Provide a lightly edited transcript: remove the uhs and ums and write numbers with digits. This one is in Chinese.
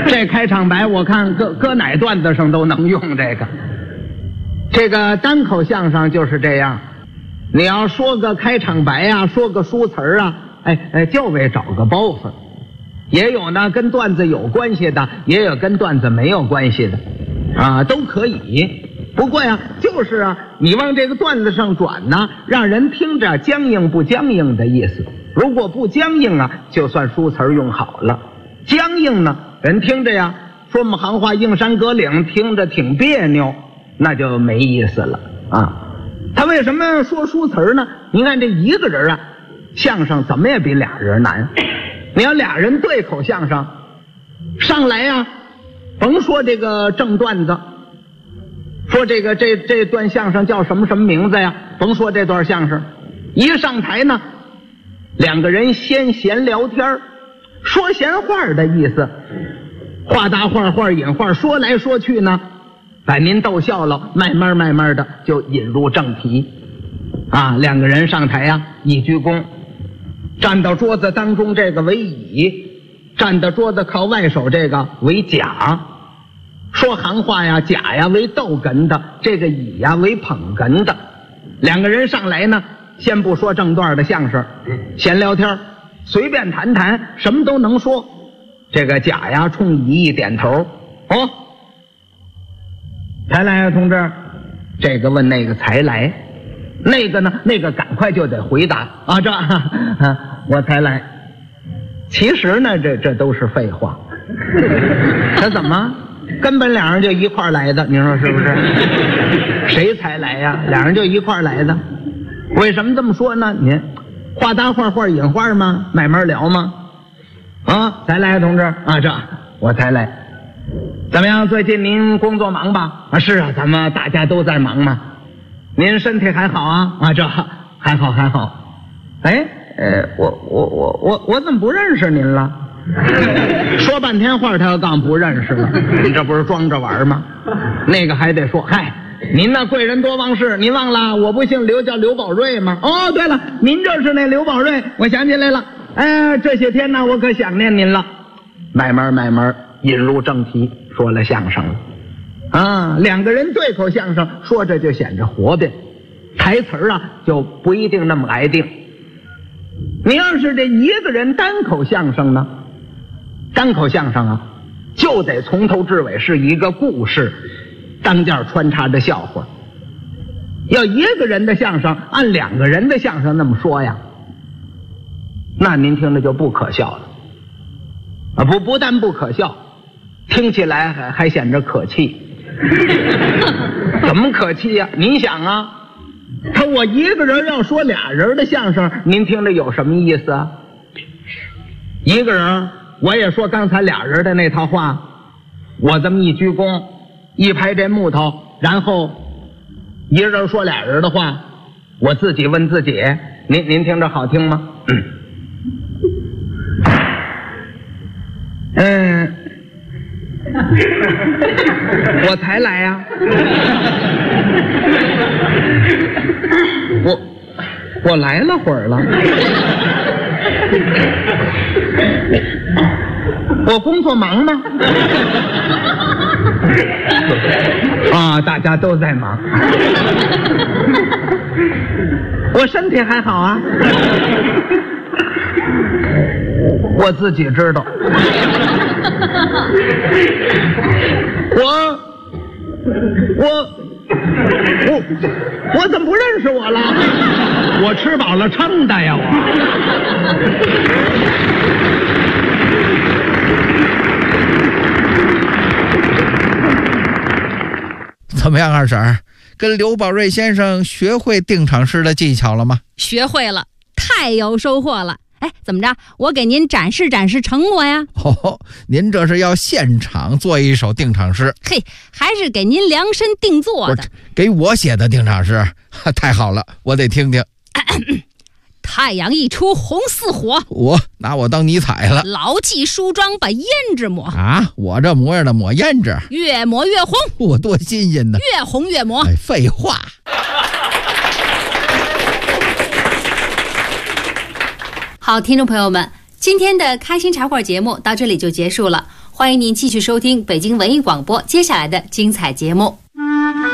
这开场白我看搁哪段子上都能用这个。这个单口相声就是这样，你要说个开场白啊，说个书词啊，就为找个包袱。也有呢跟段子有关系的，也有跟段子没有关系的，啊，都可以。不过呀，就是啊，你往这个段子上转呢，让人听着僵硬不僵硬的意思。如果不僵硬啊，就算书词用好了。僵硬呢，人听着呀，说我们行话硬山隔岭，听着挺别扭，那就没意思了啊。他为什么说书词呢？你看这一个人啊，相声怎么也比俩人难。你要俩人对口相声，上来呀，甭说这个正段子，说这段相声叫什么什么名字呀，甭说这段相声，一上台呢，两个人先闲聊天，说闲话的意思，话搭话，话引话，说来说去呢，把您逗笑了，慢慢的就引入正题啊。两个人上台呀，一鞠躬，站到桌子当中这个为乙，站到桌子靠外手这个为甲。说行话呀，甲呀为逗哏的，这个乙呀为捧哏的。两个人上来呢，先不说正段的相声，闲聊天，随便谈谈，什么都能说。这个甲呀冲乙一点头，哦，才来啊，同志。这个问那个才来，那个呢，那个赶快就得回答啊，我才来。其实呢，这都是废话。他怎么？根本俩人就一块来的，你说是不是？谁才来呀？俩人就一块来的。为什么这么说呢？你话搭话，话引话吗？慢慢聊吗？啊，才来，同志啊，我才来。怎么样？最近您工作忙吧？啊，是啊，咱们大家都在忙嘛。您身体还好啊？啊，还好。哎，我怎么不认识您了？说半天话，他要刚不认识了，你这不是装着玩吗？那个还得说，嗨，您那贵人多忘事，您忘了我不姓刘，叫刘宝瑞吗？哦，对了，您就是那刘宝瑞，我想起来了。这些天呢，我可想念您了。慢慢引入正题，说了相声了啊。两个人对口相声，说着就显着活变，台词啊就不一定那么挨定。你要是这一个人单口相声呢，单口相声啊，就得从头至尾是一个故事，当间穿插着笑话。要一个人的相声按两个人的相声那么说呀，那您听着就不可笑了啊！不但不可笑，听起来还显着可气。怎么可气呀？您想啊，我一个人要说俩人的相声，您听着有什么意思啊？一个人我也说刚才俩人的那套话，我这么一鞠躬，一拍这木头，然后一人说俩人的话，我自己问自己，您听着好听吗？我才来呀，我来了会儿了，我工作忙吗？啊，大家都在忙。我身体还好啊，我自己知道。我怎么不认识我了？我吃饱了撑的呀，我。 怎么样，二婶，跟刘宝瑞先生学会定场诗的技巧了吗？ 学会了，太有收获了。哎，怎么着？我给您展示展示成果呀？ 哦，您这是要现场做一首定场诗？ 嘿，还是给您量身定做的。 给我写的定场诗，太好了，我得听听。 太阳一出红似火， 我拿我当尼采了。 牢记梳妆把胭脂抹啊，我这模样的抹胭脂， 越抹越红。 我多新鲜呢！ 越红越抹。 哎，废话。 好，听众朋友们，今天的开心茶馆节目到这里就结束了。 欢迎您继续收听北京文艺广播接下来的精彩节目。